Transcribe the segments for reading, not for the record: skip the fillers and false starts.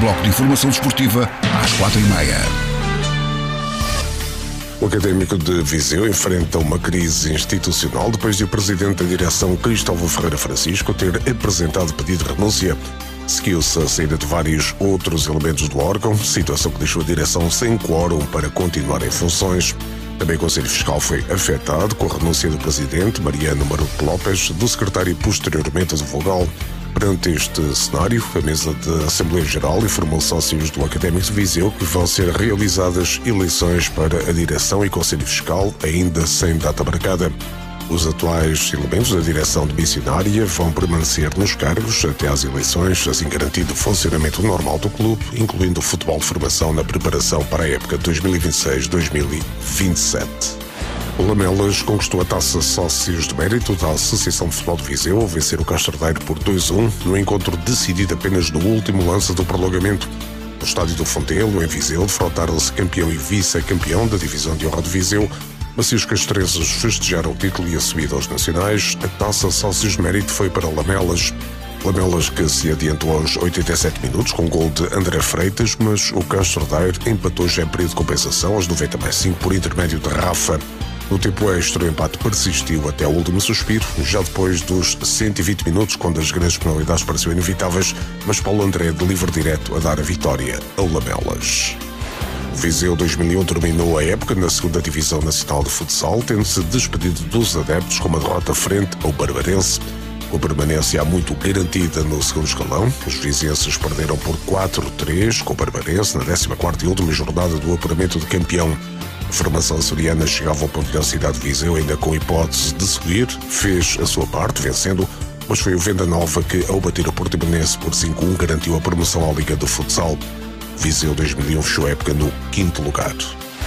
bloco de informação desportiva às 4h30. O Académico de Viseu enfrenta uma crise institucional depois de o presidente da direção, Cristóvão Ferreira Francisco, ter apresentado pedido de renúncia. Seguiu-se a saída de vários outros elementos do órgão, situação que deixou a direção sem quórum para continuar em funções. Também o Conselho Fiscal foi afetado com a renúncia do presidente, Mariano Maruto Lopes, do secretário e posteriormente do vogal. Perante este cenário, a mesa da Assembleia Geral informou sócios do Académico de Viseu que vão ser realizadas eleições para a direção e Conselho Fiscal, ainda sem data marcada. Os atuais elementos da direção missionária vão permanecer nos cargos até às eleições, assim garantindo o funcionamento normal do clube, incluindo o futebol de formação na preparação para a época 2026-2027. O Lamelas conquistou a taça Sócios de Mérito da Associação de Futebol de Viseu ao vencer o Castordeiro por 2-1, no encontro decidido apenas no último lance do prolongamento. No estádio do Fontelo, em Viseu, defrontaram-se campeão e vice-campeão da Divisão de Honra de Viseu, mas se os castrenses festejaram o título e a subida aos nacionais, a taça Sócios de Mérito foi para Lamelas. Lamelas que se adiantou aos 87 minutos com um gol de André Freitas, mas o Castordeiro empatou já em período de compensação aos 90+5 por intermédio de Rafa. No tempo extra, o empate persistiu até ao último suspiro, já depois dos 120 minutos, quando as grandes penalidades pareciam inevitáveis, mas Paulo André de livre direto a dar a vitória ao Lamelas. O Viseu 2001 terminou a época na 2ª Divisão Nacional de Futsal, tendo-se despedido dos adeptos com uma derrota frente ao Barbarense. Com a permanência há muito garantida no 2º escalão, os vizienses perderam por 4-3 com o Barbarense na 14ª e última jornada do apuramento de campeão. A formação açoriana chegava ao pavilhão Cidade de Viseu ainda com hipótese de subir, fez a sua parte, vencendo, mas foi o Venda Nova que, ao bater o Portimonense por 5-1, garantiu a promoção à Liga do Futsal. Viseu 2001 fechou a época no 5º lugar.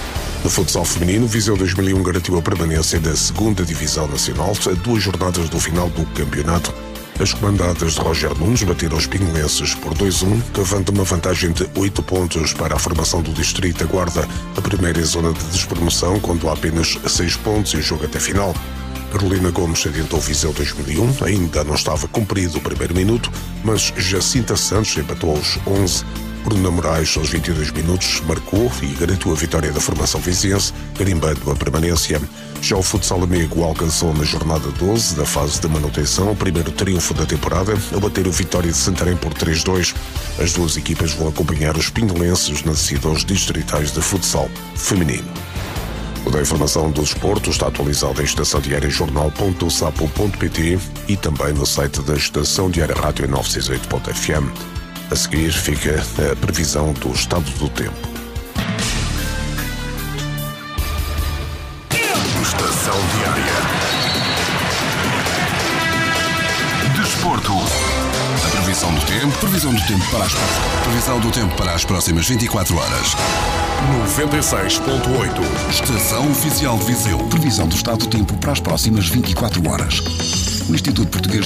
No futsal feminino, Viseu 2001 garantiu a permanência da 2ª Divisão Nacional a 2 jornadas do final do campeonato. As comandadas de Roger Nunes bateram os pinguenses por 2-1, cavando uma vantagem de 8 pontos para a formação do distrito. Aguarda a primeira zona de despromoção, quando há apenas 6 pontos e o jogo até final. Carolina Gomes adiantou Viseu 2001, ainda não estava cumprido o primeiro minuto, mas Jacinta Santos empatou aos 11. Bruna Moraes, aos 22 minutos, marcou e garantiu a vitória da formação viziense, carimbando a permanência. Já o futsal amigo alcançou na jornada 12 da fase de manutenção o primeiro triunfo da temporada, ao bater o Vitória de Santarém por 3-2. As duas equipas vão acompanhar os pinguelenses nas decisões distritais de futsal feminino. Toda a informação do desporto está atualizada em Estação Diária Jornal.sapo.pt e também no site da Estação Diária Rádio 968.fm. A seguir fica a previsão do estado do tempo. Estação Diária. Desporto. A previsão do tempo para as próximas 24 horas. 96.8. Estação Oficial de Viseu. Previsão do estado do tempo para as próximas 24 horas. O Instituto Português